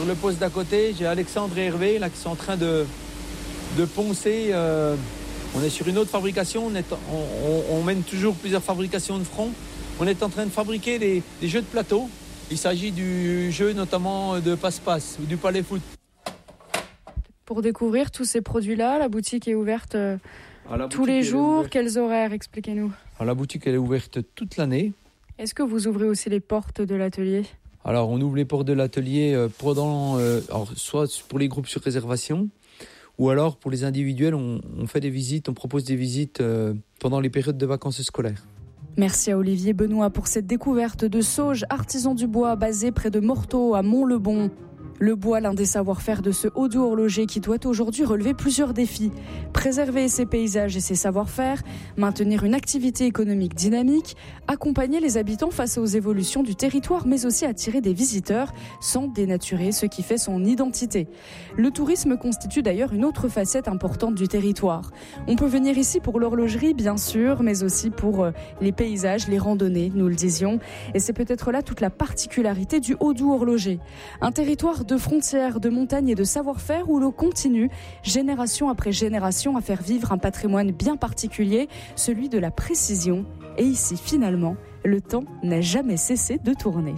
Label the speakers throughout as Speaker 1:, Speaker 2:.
Speaker 1: Sur le poste d'à côté, j'ai Alexandre et Hervé là, qui sont en train de poncer. On est sur une autre fabrication. On mène toujours plusieurs fabrications de front. On est en train de fabriquer des jeux de plateau. Il s'agit du jeu notamment de passe-passe ou du palais foot.
Speaker 2: Pour découvrir tous ces produits-là, la boutique est ouverte tous les jours. Quels horaires? Expliquez-nous.
Speaker 1: Alors, la boutique elle est ouverte toute l'année.
Speaker 2: Est-ce que vous ouvrez aussi les portes de l'atelier?
Speaker 1: Alors, on ouvre les portes de l'atelier soit pour les groupes sur réservation, ou alors pour les individuels, on fait des visites, on propose des visites pendant les périodes de vacances scolaires.
Speaker 2: Merci à Olivier Benoît pour cette découverte de Sauge, artisan du bois basé près de Morteau à Mont-le-Bon. Le bois, l'un des savoir-faire de ce haut-doux horloger qui doit aujourd'hui relever plusieurs défis. Préserver ses paysages et ses savoir-faire, maintenir une activité économique dynamique, accompagner les habitants face aux évolutions du territoire, mais aussi attirer des visiteurs sans dénaturer ce qui fait son identité. Le tourisme constitue d'ailleurs une autre facette importante du territoire. On peut venir ici pour l'horlogerie, bien sûr, mais aussi pour les paysages, les randonnées, nous le disions. Et c'est peut-être là toute la particularité du haut-doux horloger. Un territoire de frontières, de montagnes et de savoir-faire où l'on continue, génération après génération, à faire vivre un patrimoine bien particulier, celui de la précision. Et ici, finalement, le temps n'a jamais cessé de tourner.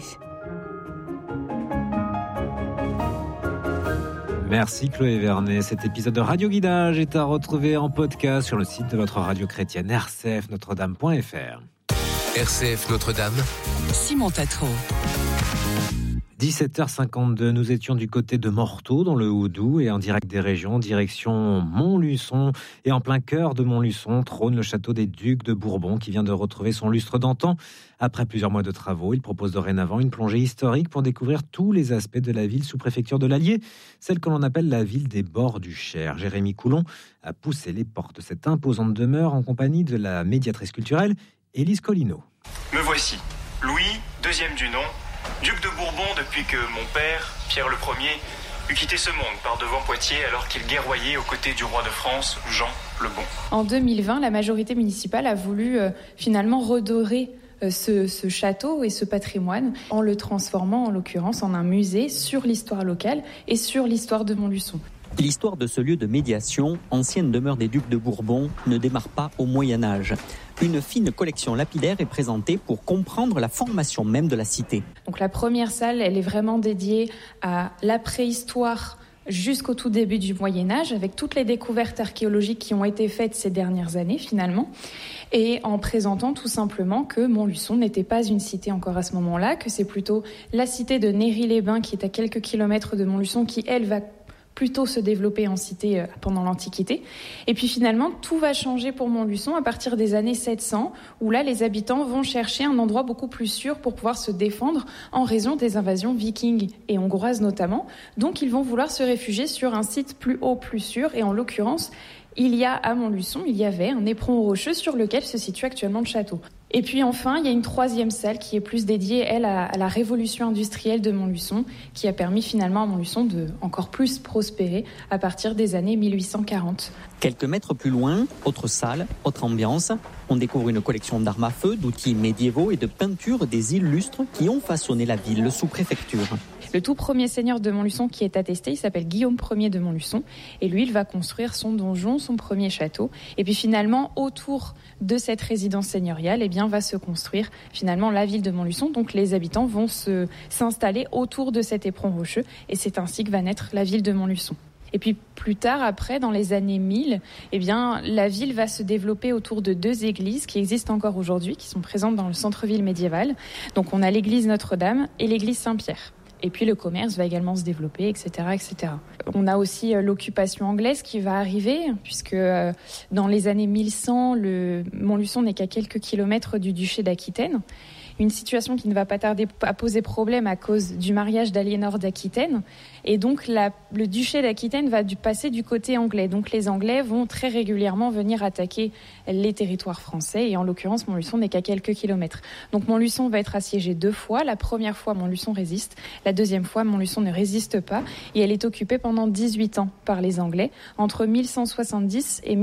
Speaker 3: Merci Chloé Vernet. Cet épisode de Radio Guidage est à retrouver en podcast sur le site de votre radio chrétienne rcfnotredame.fr.
Speaker 4: RCF Notre-Dame, Simon Tatro.
Speaker 3: 17h52, nous étions du côté de Morteau, dans le Haut-Doubs, et en direct des régions, direction Montluçon. Et en plein cœur de Montluçon trône le château des Ducs de Bourbon, qui vient de retrouver son lustre d'antan. Après plusieurs mois de travaux, il propose dorénavant une plongée historique pour découvrir tous les aspects de la ville sous préfecture de l'Allier, celle que l'on appelle la ville des bords du Cher. Jérémy Coulon a poussé les portes de cette imposante demeure en compagnie de la médiatrice culturelle, Élise Collineau.
Speaker 5: Me voici, Louis, deuxième du nom, duc de Bourbon depuis que mon père, Pierre Ier, eut quitté ce monde par devant Poitiers alors qu'il guerroyait aux côtés du roi de France, Jean le Bon.
Speaker 6: En 2020, la majorité municipale a voulu finalement redorer ce château et ce patrimoine en le transformant en l'occurrence en un musée sur l'histoire locale et sur l'histoire de Montluçon.
Speaker 7: L'histoire de ce lieu de médiation, ancienne demeure des Ducs de Bourbon, ne démarre pas au Moyen-Âge. Une fine collection lapidaire est présentée pour comprendre la formation même de la cité.
Speaker 6: Donc la première salle, elle est vraiment dédiée à la préhistoire jusqu'au tout début du Moyen-Âge, avec toutes les découvertes archéologiques qui ont été faites ces dernières années finalement, et en présentant tout simplement que Montluçon n'était pas une cité encore à ce moment-là, que c'est plutôt la cité de Néry-les-Bains qui est à quelques kilomètres de Montluçon qui, elle, va plutôt se développer en cité pendant l'Antiquité. Et puis finalement, tout va changer pour Montluçon à partir des années 700, où là, les habitants vont chercher un endroit beaucoup plus sûr pour pouvoir se défendre en raison des invasions vikings et hongroises notamment. Donc, ils vont vouloir se réfugier sur un site plus haut, plus sûr. Et en l'occurrence, il y a à Montluçon, il y avait un éperon rocheux sur lequel se situe actuellement le château. Et puis enfin, il y a une troisième salle qui est plus dédiée, elle, à la révolution industrielle de Montluçon, qui a permis finalement à Montluçon de encore plus prospérer à partir des années 1840.
Speaker 7: Quelques mètres plus loin, autre salle, autre ambiance. On découvre une collection d'armes à feu, d'outils médiévaux et de peintures des illustres qui ont façonné la ville sous préfecture.
Speaker 6: Le tout premier seigneur de Montluçon qui est attesté, il s'appelle Guillaume Ier de Montluçon. Et lui, il va construire son donjon, son premier château. Et puis finalement, autour de cette résidence seigneuriale, eh bien, va se construire finalement la ville de Montluçon. Donc les habitants vont s'installer autour de cet éperon rocheux. Et c'est ainsi que va naître la ville de Montluçon. Et puis plus tard, après, dans les années 1000, eh bien, la ville va se développer autour de deux églises qui existent encore aujourd'hui, qui sont présentes dans le centre-ville médiéval. Donc on a l'église Notre-Dame et l'église Saint-Pierre. Et puis le commerce va également se développer, etc., etc. On a aussi l'occupation anglaise qui va arriver, puisque dans les années 1100, le Montluçon n'est qu'à quelques kilomètres du duché d'Aquitaine. Une situation qui ne va pas tarder à poser problème à cause du mariage d'Aliénor d'Aquitaine. Et donc, le duché d'Aquitaine va passer du côté anglais. Donc, les Anglais vont très régulièrement venir attaquer les territoires français. Et en l'occurrence, Montluçon n'est qu'à quelques kilomètres. Donc, Montluçon va être assiégée 2 fois. La première fois, Montluçon résiste. La deuxième fois, Montluçon ne résiste pas. Et elle est occupée pendant 18 ans par les Anglais, entre 1170 et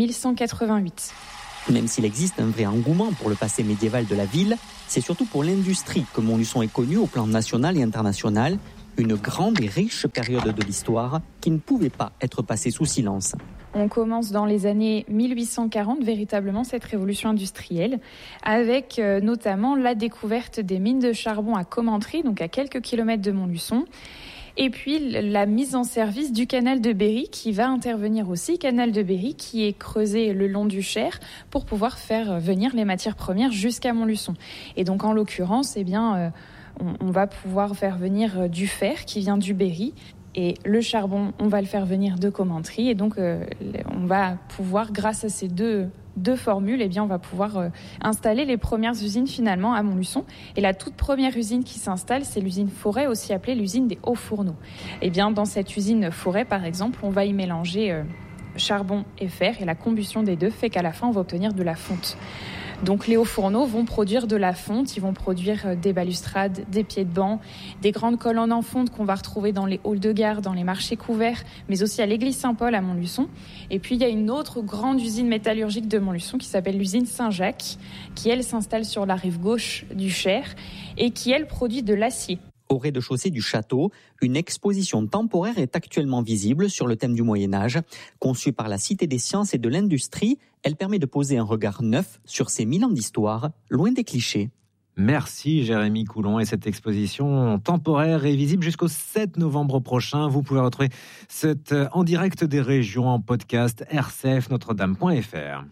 Speaker 6: 1188.
Speaker 7: Même s'il existe un vrai engouement pour le passé médiéval de la ville, c'est surtout pour l'industrie que Montluçon est connu au plan national et international. Une grande et riche période de l'histoire qui ne pouvait pas être passée sous silence.
Speaker 6: On commence dans les années 1840, véritablement, cette révolution industrielle, avec notamment la découverte des mines de charbon à Commentry, donc à quelques kilomètres de Montluçon. Et puis la mise en service du canal de Berry qui va intervenir aussi, canal de Berry qui est creusé le long du Cher pour pouvoir faire venir les matières premières jusqu'à Montluçon. Et donc en l'occurrence, on va pouvoir faire venir du fer qui vient du Berry. Et le charbon, on va le faire venir de Commentry. Et donc, on va pouvoir, grâce à ces deux formules, on va pouvoir installer les premières usines finalement à Montluçon. Et la toute première usine qui s'installe, c'est l'usine Forêt, aussi appelée l'usine des hauts fourneaux. Et bien, dans cette usine Forêt, par exemple, on va y mélanger charbon et fer. Et la combustion des deux fait qu'à la fin, on va obtenir de la fonte. Donc les hauts fourneaux vont produire de la fonte, ils vont produire des balustrades, des pieds de banc, des grandes colonnes en fonte qu'on va retrouver dans les halls de gare, dans les marchés couverts, mais aussi à l'église Saint-Paul à Montluçon. Et puis il y a une autre grande usine métallurgique de Montluçon qui s'appelle l'usine Saint-Jacques, qui elle s'installe sur la rive gauche du Cher et qui elle produit de l'acier.
Speaker 7: Au rez-de-chaussée du château, une exposition temporaire est actuellement visible sur le thème du Moyen-Âge. Conçue par la Cité des Sciences et de l'Industrie, elle permet de poser un regard neuf sur ces 1000 ans d'histoire, loin des clichés.
Speaker 3: Merci Jérémy Coulon, et cette exposition temporaire est visible jusqu'au 7 novembre prochain. Vous pouvez retrouver cette en direct des régions en podcast rcfnotredame.fr.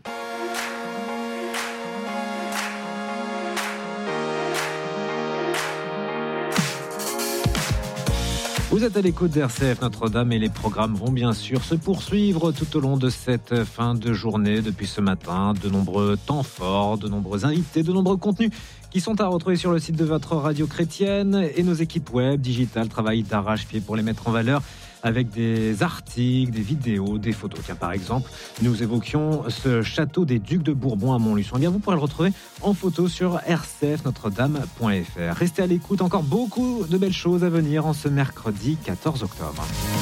Speaker 3: Vous êtes à l'écoute d'RCF Notre-Dame et les programmes vont bien sûr se poursuivre tout au long de cette fin de journée. Depuis ce matin, de nombreux temps forts, de nombreux invités, de nombreux contenus qui sont à retrouver sur le site de votre radio chrétienne, et nos équipes web, digitales travaillent d'arrache-pied pour les mettre en valeur avec des articles, des vidéos, des photos. Tiens, par exemple, nous évoquions ce château des Ducs de Bourbon à Montluçon. Eh bien, vous pourrez le retrouver en photo sur rcfnotredame.fr. Restez à l'écoute, encore beaucoup de belles choses à venir en ce mercredi 14 octobre.